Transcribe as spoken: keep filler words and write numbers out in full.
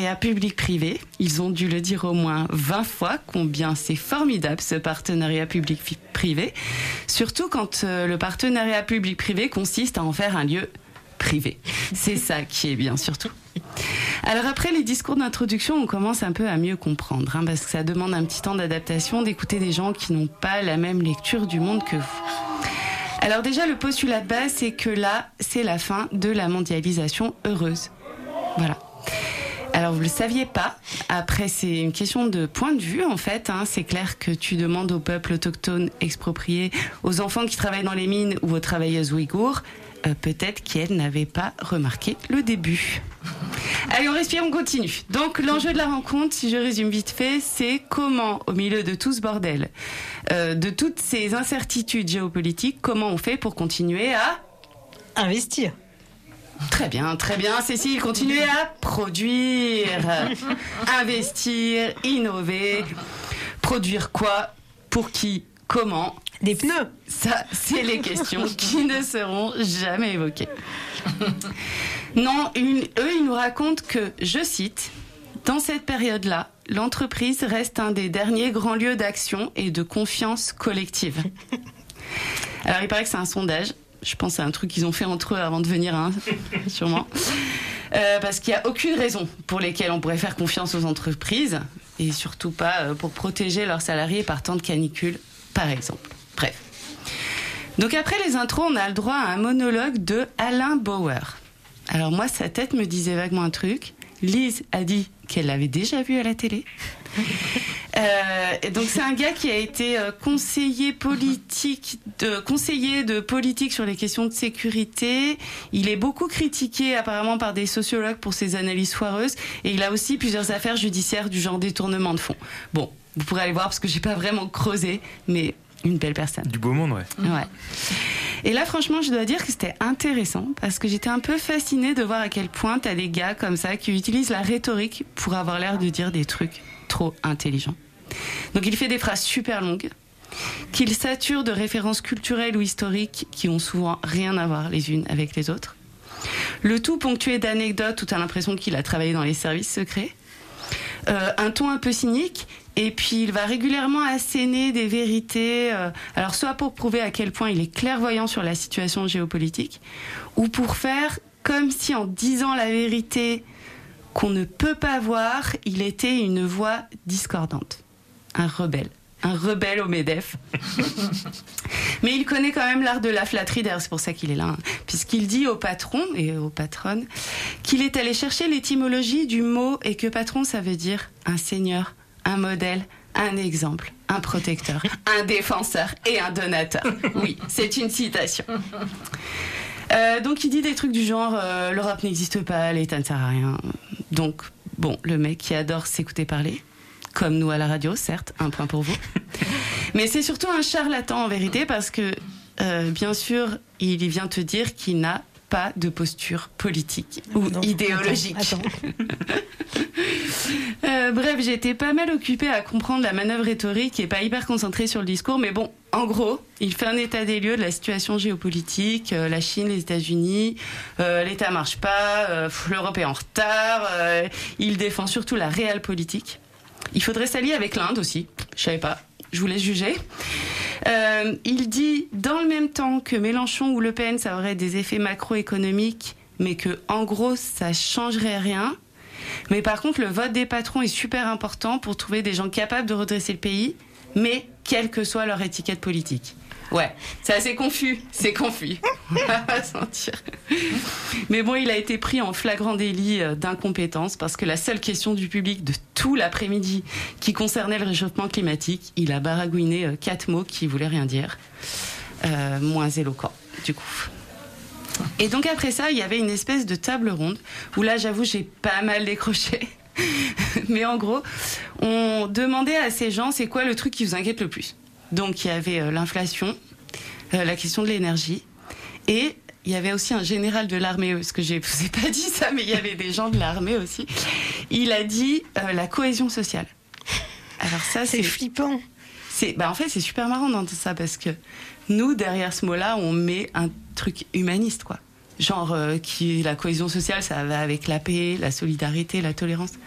partenariat public-privé. Ils ont dû le dire au moins vingt fois, combien c'est formidable ce partenariat public-privé. Surtout quand euh, le partenariat public-privé consiste à en faire un lieu privé. C'est ça qui est bien surtout. Alors après les discours d'introduction, on commence un peu à mieux comprendre, hein, parce que ça demande un petit temps d'adaptation, d'écouter des gens qui n'ont pas la même lecture du monde que vous. Alors déjà, le postulat de base, c'est que là, c'est la fin de la mondialisation heureuse. Voilà. Alors vous le saviez pas, après c'est une question de point de vue en fait, hein. C'est clair que tu demandes aux peuples autochtones expropriés, aux enfants qui travaillent dans les mines ou aux travailleuses ouïghours, euh, peut-être qu'elles n'avaient pas remarqué le début. Allez, on respire, on continue. Donc l'enjeu de la rencontre, si je résume vite fait, c'est comment au milieu de tout ce bordel, euh, de toutes ces incertitudes géopolitiques, comment on fait pour continuer à investir. Très bien, très bien, Cécile, continuez à produire, investir, innover. Produire quoi? Pour qui? Comment? Des pneus. Ça, c'est les questions qui ne seront jamais évoquées. Non, une, eux, ils nous racontent que, je cite, « Dans cette période-là, l'entreprise reste un des derniers grands lieux d'action et de confiance collective. » Alors, il paraît que c'est un sondage. Je pense que c'est un truc qu'ils ont fait entre eux avant de venir, hein, sûrement. Euh, parce qu'il n'y a aucune raison pour lesquelles on pourrait faire confiance aux entreprises, et surtout pas pour protéger leurs salariés par temps de canicule, par exemple. Bref. Donc après les intros, on a le droit à un monologue de Alain Bauer. Alors moi, sa tête me disait vaguement un truc. Lise a dit qu'elle l'avait déjà vu à la télé. Euh, et donc c'est un gars qui a été conseiller politique, de, conseiller de politique sur les questions de sécurité. Il est beaucoup critiqué apparemment par des sociologues pour ses analyses foireuses, et il a aussi plusieurs affaires judiciaires du genre détournement de fonds. Bon, vous pourrez aller voir parce que j'ai pas vraiment creusé, mais une belle personne. Du beau monde, ouais. Ouais. Et là, franchement, je dois dire que c'était intéressant parce que j'étais un peu fascinée de voir à quel point t'as des gars comme ça qui utilisent la rhétorique pour avoir l'air de dire des trucs trop intelligents. Donc il fait des phrases super longues, qu'il sature de références culturelles ou historiques qui ont souvent rien à voir les unes avec les autres. Le tout ponctué d'anecdotes où t'as l'impression qu'il a travaillé dans les services secrets. Euh, un ton un peu cynique, et puis il va régulièrement asséner des vérités, euh, alors soit pour prouver à quel point il est clairvoyant sur la situation géopolitique, ou pour faire comme si en disant la vérité qu'on ne peut pas voir, il était une voix discordante. Un rebelle. Un rebelle au MEDEF. Mais il connaît quand même l'art de la flatterie, d'ailleurs c'est pour ça qu'il est là, hein, puisqu'il dit au patron et aux patronnes qu'il est allé chercher l'étymologie du mot et que patron ça veut dire un seigneur, un modèle, un exemple, un protecteur, un défenseur et un donateur. Oui, c'est une citation. Euh, donc il dit des trucs du genre euh, l'Europe n'existe pas, l'État ne sert à rien. Donc bon, le mec qui adore s'écouter parler, comme nous à la radio, certes, un point pour vous. Mais c'est surtout un charlatan en vérité parce que, euh, bien sûr, il vient te dire qu'il n'a pas de posture politique ou non, idéologique. Attends, attends. euh, bref, j'ai été pas mal occupée à comprendre la manœuvre rhétorique et pas hyper concentrée sur le discours, mais bon, en gros, il fait un état des lieux de la situation géopolitique, euh, la Chine, les États-Unis, euh, l'État marche pas, euh, l'Europe est en retard, euh, il défend surtout la réelle politique. Il faudrait s'allier avec l'Inde aussi, je savais pas, je vous laisse juger. Euh, il dit, dans le même temps que Mélenchon ou Le Pen, ça aurait des effets macroéconomiques, mais que en gros, ça changerait rien. Mais par contre, le vote des patrons est super important pour trouver des gens capables de redresser le pays, mais quelle que soit leur étiquette politique. Ouais, c'est assez confus, c'est confus, on va pas se mentir. Mais bon, il a été pris en flagrant délit d'incompétence parce que la seule question du public de tout l'après-midi qui concernait le réchauffement climatique, il a baragouiné quatre mots qui voulaient rien dire, euh, moins éloquents du coup. Et donc après ça, il y avait une espèce de table ronde où là, j'avoue, j'ai pas mal décroché. Mais en gros, on demandait à ces gens, c'est quoi le truc qui vous inquiète le plus ? Donc il y avait euh, l'inflation, euh, la question de l'énergie, et il y avait aussi un général de l'armée, parce que je ne vous ai pas dit ça, mais il y avait des gens de l'armée aussi. Il a dit euh, la cohésion sociale. Alors ça, c'est, c'est flippant. C'est, bah en fait, c'est super marrant d'entendre ça, parce que nous, derrière ce mot-là, on met un truc humaniste, quoi. Genre, euh, qui, la cohésion sociale, ça va avec la paix, la solidarité, la tolérance.